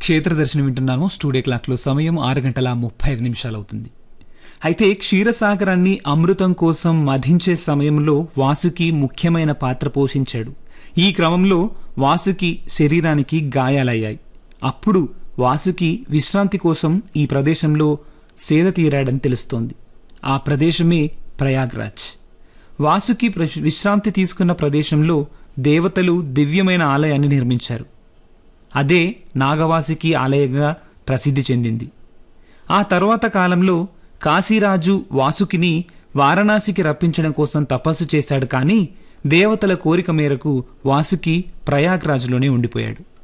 క్షేత్ర దర్శనం వింటున్నాము. స్టూడియో క్లాక్లో సమయం 6:35 అవుతుంది. అయితే క్షీరసాగరాన్ని అమృతం కోసం మధించే సమయంలో వాసుకి ముఖ్యమైన పాత్ర పోషించాడు. ఈ క్రమంలో వాసుకి శరీరానికి గాయాలయ్యాయి. అప్పుడు వాసుకి విశ్రాంతి కోసం ఈ ప్రదేశంలో సేద తీరాడని తెలుస్తోంది. ఆ ప్రదేశమే ప్రయాగ్రాజ్. వాసుకి విశ్రాంతి తీసుకున్న ప్రదేశంలో దేవతలు దివ్యమైన ఆలయాన్ని నిర్మించారు. అదే నాగవాసుకి ఆలయంగా ప్రసిద్ధి చెందింది. ఆ తర్వాత కాలంలో కాశీరాజు వాసుకిని వారణాసికి రప్పించడం కోసం తపస్సు చేశాడు. కానీ దేవతల కోరిక మేరకు వాసుకి ప్రయాగ్రాజ్లోనే ఉండిపోయాడు.